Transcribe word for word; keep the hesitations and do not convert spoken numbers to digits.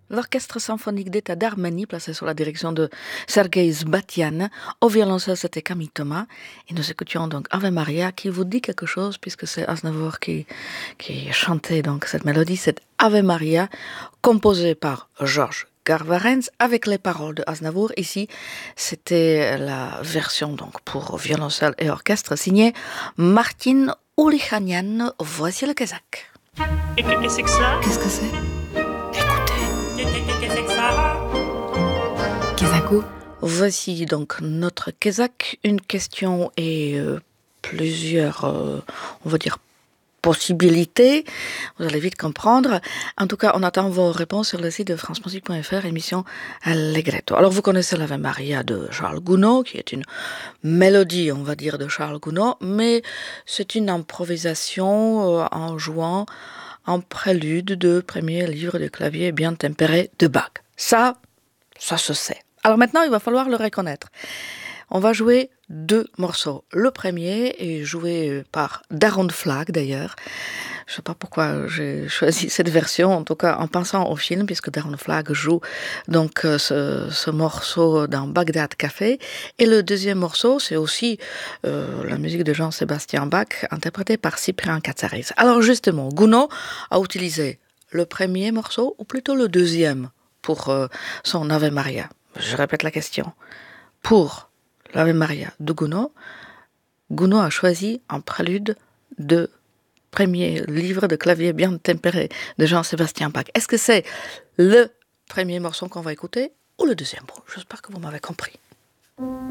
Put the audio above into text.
L'Orchestre symphonique d'État d'Arménie, placé sous la direction de Sergei Zbatian. Au violoncelle, c'était Camille Thomas. Et nous écoutions donc Ave Maria, qui vous dit quelque chose, puisque c'est Aznavour qui, qui chantait donc cette mélodie. C'est Ave Maria, composée par Georges Garvarentz, avec les paroles de Aznavour. Ici, c'était la version donc pour violoncelle et orchestre, signée Martin Oulihanian. Voici le Kazakh. Qu'est-ce que c'est que ça? Qu'est-ce que c'est? Qu'est-ce que c'est que ça? Kezako. Voici donc notre Kazakh. Une question et euh, plusieurs, euh, on va dire, possibilités. Vous allez vite comprendre. En tout cas, on attend vos réponses sur le site de france musique point f r, émission Allegretto. Alors, vous connaissez l'Ave Maria de Charles Gounod, qui est une mélodie, on va dire, de Charles Gounod, mais c'est une improvisation euh, en jouant un prélude de premier livre de clavier bien tempéré de Bach. Ça, ça se sait. Alors maintenant, il va falloir le reconnaître. On va jouer deux morceaux. Le premier est joué par Darren Flack d'ailleurs. Je ne sais pas pourquoi j'ai choisi cette version, en tout cas en pensant au film, puisque Darren Flack joue donc ce, ce morceau dans Bagdad Café. Et le deuxième morceau, c'est aussi euh, la musique de Jean-Sébastien Bach, interprétée par Cyprien Katsaris. Alors justement, Gounod a utilisé le premier morceau, ou plutôt le deuxième, pour euh, son Ave Maria. Je répète la question. Pour l'Ave Maria de Gounod, Gounod a choisi un prélude de premier livre de clavier bien tempéré de Jean-Sébastien Bach. Est-ce que c'est le premier morceau qu'on va écouter ou le deuxième? Bon, j'espère que vous m'avez compris.